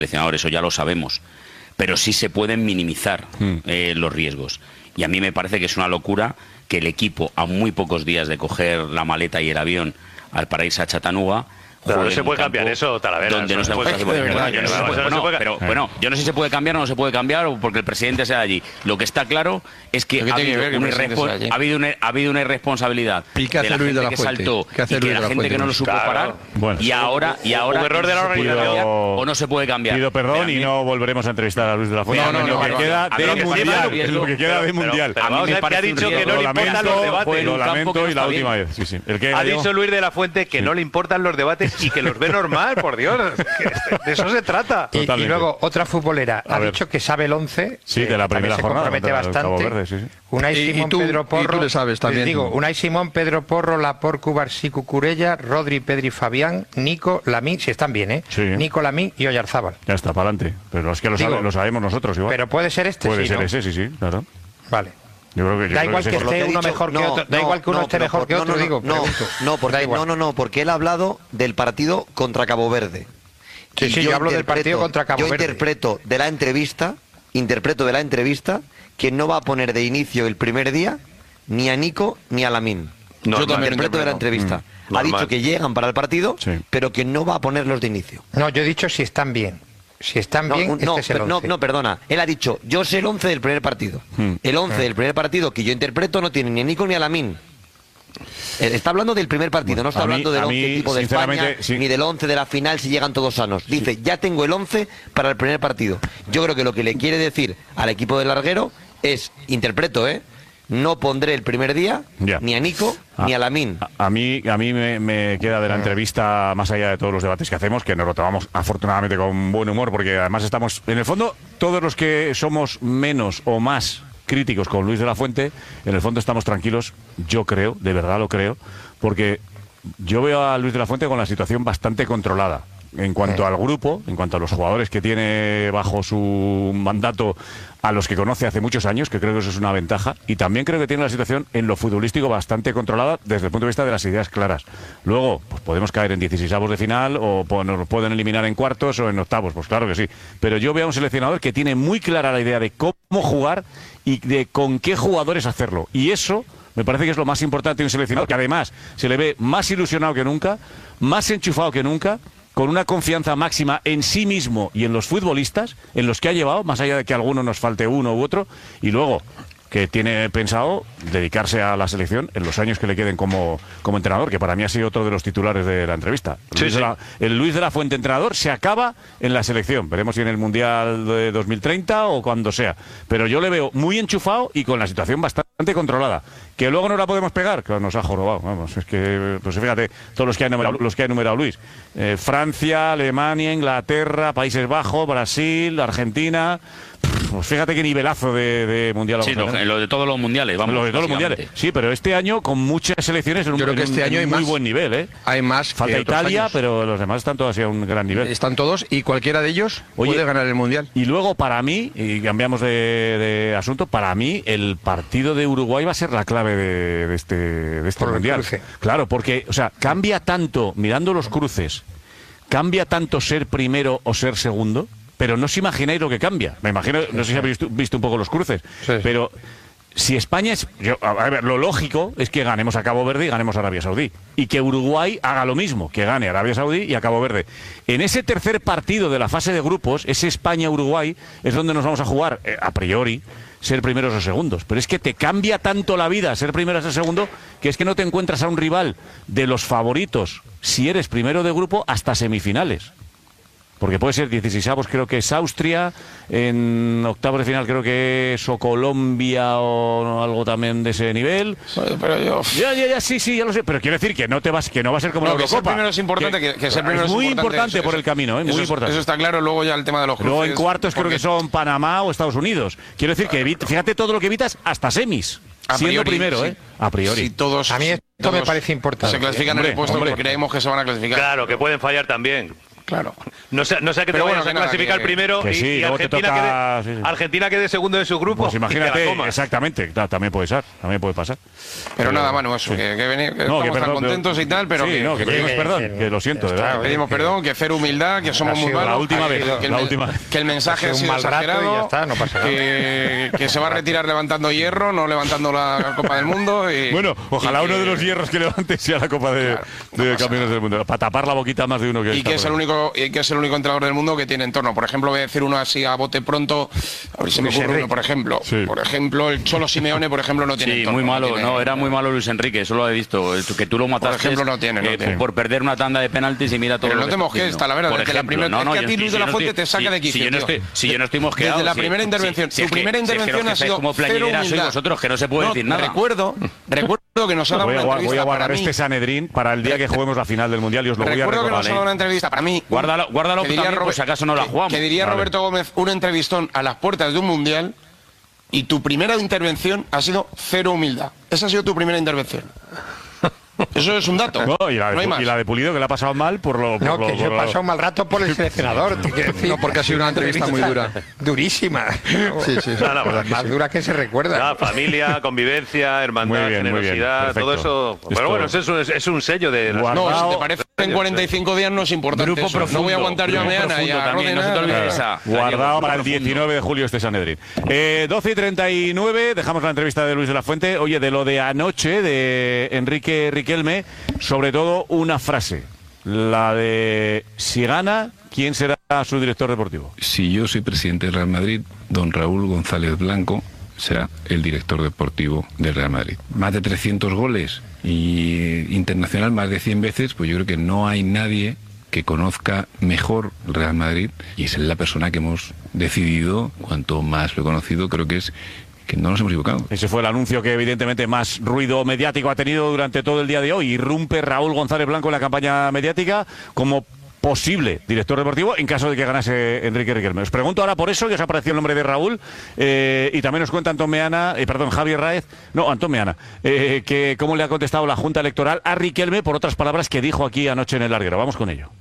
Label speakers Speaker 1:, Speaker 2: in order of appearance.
Speaker 1: seleccionador, eso ya lo sabemos, pero sí se pueden minimizar los riesgos. Y a mí me parece que es una locura que el equipo, a muy pocos días de coger la maleta y el avión para irse a Chattanooga,
Speaker 2: pero no se puede cambiar eso, Talavera.
Speaker 1: Donde no se puede cambiar. Bueno, yo no sé si se puede cambiar o no se puede cambiar porque el presidente sea allí. Lo que está claro es que ha habido una irresponsabilidad de la gente que saltó y de la gente que no lo supo parar. Y ahora
Speaker 2: un error de la organización
Speaker 1: o no se puede cambiar.
Speaker 3: Pido perdón y no volveremos a entrevistar a Luis de la Fuente. Lo que queda de Mundial.
Speaker 2: A mí me ha dicho que no le importan los debates.
Speaker 3: Lo lamento y la última vez.
Speaker 2: Ha dicho Luis de la Fuente que no le importan los debates y que los ve normal, por Dios. De eso se trata.
Speaker 4: Y luego, otra futbolera ha dicho que sabe el 11.
Speaker 3: Sí, de la primera jornada.
Speaker 4: Se compromete bastante.
Speaker 3: Verde,
Speaker 4: Unai Simón, Pedro Porro.
Speaker 5: Y tú le sabes también.
Speaker 4: Les digo, Unai Simón, Pedro Porro, Laporte, Cubarsí, Cucurella, Rodri, Pedri, Fabián, Nico, Lamín, si están bien,
Speaker 3: Sí.
Speaker 4: Nico, Lamín y Oyarzábal.
Speaker 3: Ya está, para adelante. Pero es que lo sabemos nosotros igual.
Speaker 4: Pero puede ser este,
Speaker 3: puede
Speaker 4: sí,
Speaker 3: ser
Speaker 4: ¿no?
Speaker 3: ese, sí, claro.
Speaker 4: Vale.
Speaker 3: Da
Speaker 4: igual que esté uno mejor que otro. Da igual que uno esté mejor que otro, digo.
Speaker 6: Porque él ha hablado del partido contra Cabo Verde.
Speaker 4: Sí, yo hablo del partido contra Cabo Verde.
Speaker 6: Yo interpreto de la entrevista que no va a poner de inicio el primer día ni a Nico ni a Lamín. Yo también interpreto de la entrevista. Ha dicho que llegan para el partido, pero que no va a ponerlos de inicio.
Speaker 4: No, yo he dicho si están bien. Si están bien, este es el 11.
Speaker 6: No, perdona. Él ha dicho, yo sé el 11 del primer partido. El 11 del primer partido que yo interpreto no tiene ni a Nico ni a Lamín. Está hablando del primer partido, no está hablando del 11 tipo de España, ni del 11 de la final si llegan todos sanos. Dice, ya tengo el 11 para el primer partido. Yo creo que lo que le quiere decir al equipo del larguero es, interpreto, no pondré el primer día ni a Nico ni a Lamín.
Speaker 3: A mí me queda de la entrevista, más allá de todos los debates que hacemos, que nos lo tomamos afortunadamente con buen humor, porque además estamos, en el fondo, todos los que somos menos o más críticos con Luis de la Fuente, en el fondo estamos tranquilos, yo creo, de verdad lo creo, porque yo veo a Luis de la Fuente con la situación bastante controlada. En cuanto al grupo, en cuanto a los jugadores que tiene bajo su mandato, a los que conoce hace muchos años, que creo que eso es una ventaja, y también creo que tiene la situación en lo futbolístico bastante controlada desde el punto de vista de las ideas claras. Luego, pues podemos caer en 16avos de final, o nos pueden eliminar en cuartos o en octavos, pues claro que sí. Pero yo veo a un seleccionador que tiene muy clara la idea de cómo jugar y de con qué jugadores hacerlo. Y eso me parece que es lo más importante de un seleccionador, que además se le ve más ilusionado que nunca, más enchufado que nunca, con una confianza máxima en sí mismo y en los futbolistas, en los que ha llevado, más allá de que a alguno nos falte uno u otro, y luego que tiene pensado dedicarse a la selección en los años que le queden como entrenador, que para mí ha sido otro de los titulares de la entrevista. El Luis de la Fuente entrenador se acaba en la selección. Veremos si en el Mundial de 2030 o cuando sea. Pero yo le veo muy enchufado y con la situación bastante controlada. Que luego no la podemos pegar, que nos ha jorobado. Vamos, es que, pues fíjate, todos los que ha enumerado Luis. Francia, Alemania, Inglaterra, Países Bajos, Brasil, Argentina. Pues fíjate qué nivelazo de mundial.
Speaker 1: Sí, lo de todos los mundiales, vamos.
Speaker 3: Lo de todos los mundiales. Sí, pero este año con muchas selecciones en un muy buen nivel,
Speaker 5: Hay más.
Speaker 3: Falta Italia, pero los demás están todos a un gran nivel.
Speaker 5: Están todos y cualquiera de ellos puede ganar el mundial.
Speaker 3: Y luego para mí, y cambiamos de asunto, para mí el partido de Uruguay va a ser la clave de este mundial. Claro, porque, o sea, cambia tanto, mirando los cruces, cambia tanto ser primero o ser segundo. Pero no os imagináis lo que cambia. Me imagino, no sé si habéis visto un poco los cruces, pero si España es... a ver, lo lógico es que ganemos a Cabo Verde y ganemos a Arabia Saudí. Y que Uruguay haga lo mismo, que gane a Arabia Saudí y a Cabo Verde. En ese tercer partido de la fase de grupos, ese España-Uruguay, es donde nos vamos a jugar, a priori, ser primeros o segundos. Pero es que te cambia tanto la vida ser primero o ser segundo, que es que no te encuentras a un rival de los favoritos, si eres primero de grupo, hasta semifinales. Porque puede ser 16avos, creo que es Austria, en octavos de final creo que es o Colombia o algo también de ese nivel.
Speaker 7: Pero yo...
Speaker 3: Sí, ya lo sé, pero quiero decir que no va a ser como la Eurocopa.
Speaker 7: Ser primero es importante, que ser primero
Speaker 3: es muy importante por el camino, muy importante.
Speaker 7: Eso está claro, luego ya el tema de los cruces.
Speaker 3: Luego en cuartos creo que son Panamá o Estados Unidos. Quiero decir que fíjate todo lo que evitas hasta semis. Siendo primero, a priori.
Speaker 7: Si todos,
Speaker 4: a mí esto me parece importante.
Speaker 7: Se clasifican en el puesto que creemos que se van a clasificar.
Speaker 2: Claro, que pueden fallar también.
Speaker 7: Claro.
Speaker 2: No sé a qué te vayas a clasificar el primero y Argentina quede segundo de su grupo.
Speaker 3: Pues imagínate, exactamente, también puede ser, también puede pasar.
Speaker 7: Pero nada, Manu, eso, que estamos tan contentos y tal, pero
Speaker 3: que pedimos perdón, que lo siento, de verdad.
Speaker 7: Pedimos perdón, que cero humildad, que somos muy malos.
Speaker 3: La última vez,
Speaker 7: que el mensaje ha sido exagerado, que se va a retirar levantando hierro, no levantando la Copa del Mundo.
Speaker 3: Bueno, ojalá uno de los hierros que levante sea la Copa de Campeones del Mundo, para tapar la boquita más de uno que
Speaker 7: es el único entrenador del mundo que tiene entorno. Por ejemplo, voy a decir uno así a bote pronto, a ver si me ocurre uno, por ejemplo. Sí. Por ejemplo, el Cholo Simeone, por ejemplo, no tiene entorno.
Speaker 1: Muy malo, era muy malo Luis Enrique, eso lo he visto. Que tú lo mataste.
Speaker 7: Por ejemplo, no tiene.
Speaker 1: Por perder una tanda de penaltis y mira todo.
Speaker 7: Pero no te mosques, está la verdad. Es que la primera es que a ti Luis de la Fuente te saca de quicio.
Speaker 1: Si yo no estoy mosqueado.
Speaker 7: Desde la primera intervención. Tu primera intervención ha sido
Speaker 1: como plañidera sois vosotros, que no se puede decir nada.
Speaker 7: Recuerdo que nos ha dado una entrevista.
Speaker 3: Voy a guardar este Sanedrín para el día que juguemos la final del Mundial y os lo voy a recordar.
Speaker 7: Recuerdo que nos ha dado una entrevista para mí.
Speaker 1: Guárdalo también, por si acaso no la jugamos.
Speaker 7: Que diría Roberto Gómez, un entrevistón a las puertas de un Mundial, y tu primera intervención ha sido cero humildad. Esa ha sido tu primera intervención. Eso es un dato.
Speaker 3: No, y la de Pulido, que le ha pasado mal por lo...
Speaker 4: que yo he pasado un mal rato por el seleccionador.
Speaker 5: No, porque ha sido una entrevista muy dura.
Speaker 4: Durísima.
Speaker 5: Sí.
Speaker 4: Más dura que se recuerda.
Speaker 2: Familia, convivencia, hermandad, generosidad, todo eso. Pero bueno, es un sello de...
Speaker 7: No, si te parece en 45 días no es importante.
Speaker 1: Grupo profundo.
Speaker 7: No voy a aguantar yo a Meana y a
Speaker 1: también, no se te olvide esa.
Speaker 3: Guardado para el 19 de julio este Sanedrín. 12:39, dejamos la entrevista de Luis de la Fuente. Oye, de lo de anoche, de Enrique Riquelme, sobre todo una frase, la de si gana, ¿quién será su director deportivo?
Speaker 8: Si yo soy presidente del Real Madrid, don Raúl González Blanco será el director deportivo del Real Madrid. Más de 300 goles y internacional más de 100 veces, pues yo creo que no hay nadie que conozca mejor el Real Madrid, y es la persona que hemos decidido, cuanto más lo he conocido, creo que es que no nos hemos equivocado.
Speaker 3: Ese fue el anuncio que evidentemente más ruido mediático ha tenido durante todo el día de hoy. Irrumpe Raúl González Blanco en la campaña mediática como posible director deportivo en caso de que ganase Enrique Riquelme. Os pregunto ahora por eso, que os ha aparecido el nombre de Raúl, y también nos cuenta Javier Raez, Antón Meana, que cómo le ha contestado la Junta Electoral a Riquelme por otras palabras que dijo aquí anoche en el larguero. Vamos con ello.